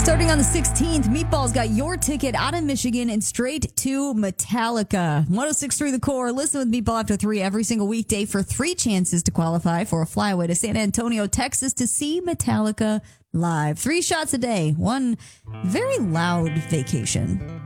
Starting on the 16th, Meatballs got your ticket out of Michigan and straight to Metallica. 106.3 The Core. Listen with Meatball after 3 every single weekday for 3 chances to qualify for a flyaway to San Antonio, Texas to see Metallica live. 3 shots a day. 1 very loud vacation.